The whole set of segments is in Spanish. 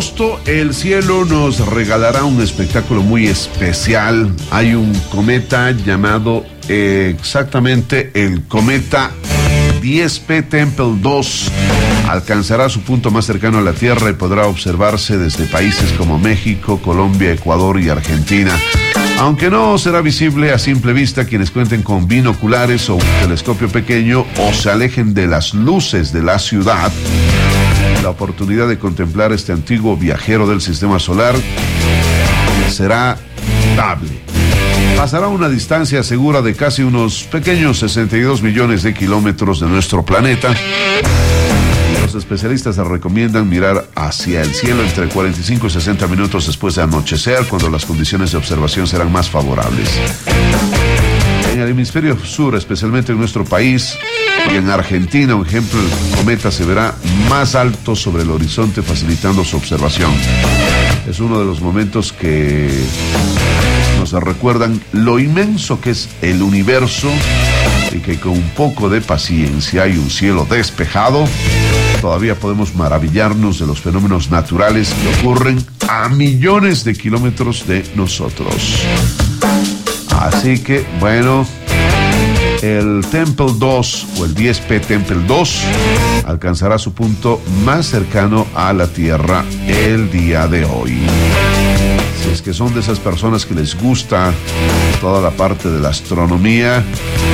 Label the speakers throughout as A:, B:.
A: agosto el cielo nos regalará un espectáculo muy especial. Hay un cometa llamado exactamente el cometa 10P Tempel 2. Alcanzará su punto más cercano a la Tierra y podrá observarse desde países como México, Colombia, Ecuador y Argentina. Aunque no será visible a simple vista, quienes cuenten con binoculares o un telescopio pequeño o se alejen de las luces de la ciudad, la oportunidad de contemplar este antiguo viajero del sistema solar será dable. Pasará una distancia segura de casi unos pequeños 62 millones de kilómetros de nuestro planeta. Los especialistas recomiendan mirar hacia el cielo entre 45 y 60 minutos después de anochecer, cuando las condiciones de observación serán más favorables. En el hemisferio sur, especialmente en nuestro país y en Argentina, por ejemplo, el cometa se verá más alto sobre el horizonte, facilitando su observación. Es uno de los momentos que nos recuerdan lo inmenso que es el universo y que con un poco de paciencia y un cielo despejado, todavía podemos maravillarnos de los fenómenos naturales que ocurren a millones de kilómetros de nosotros. Así que, bueno, el Tempel 2 o el 10P Tempel 2 alcanzará su punto más cercano a la Tierra el día de hoy. Si es que son de esas personas que les gusta toda la parte de la astronomía,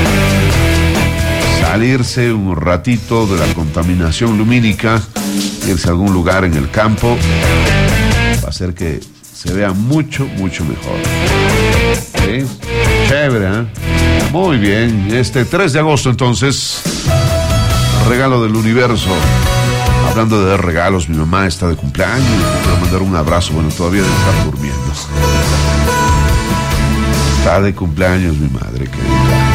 A: salirse un ratito de la contaminación lumínica, irse a algún lugar en el campo, va a hacer que se vea mucho, mucho mejor. ¿Sí? Chévere, ¿eh? Muy bien. 3 de agosto, entonces, regalo del universo. Hablando de regalos, mi mamá está de cumpleaños. Le quiero mandar un abrazo. Bueno, todavía debe estar durmiendo. Está de cumpleaños mi madre querida.